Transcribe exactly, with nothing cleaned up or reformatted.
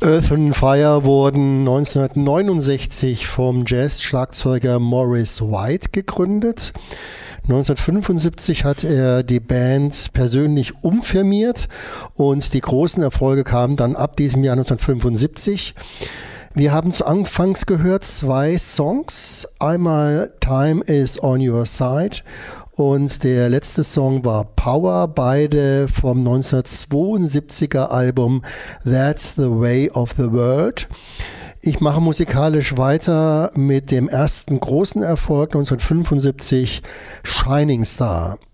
Earth and Fire wurden neunzehnhundertneunundsechzig vom Jazz-Schlagzeuger Maurice White gegründet. neunzehnhundertfünfundsiebzig hat er die Band persönlich umfirmiert und die großen Erfolge kamen dann ab diesem Jahr neunzehnhundertfünfundsiebzig. Wir haben zu Anfangs gehört zwei Songs. Einmal Time is on Your Side und der letzte Song war Power, beide vom neunzehnhundertzweiundsiebziger Album That's the Way of the World. Ich mache musikalisch weiter mit dem ersten großen Erfolg neunzehnhundertfünfundsiebzig, Shining Star.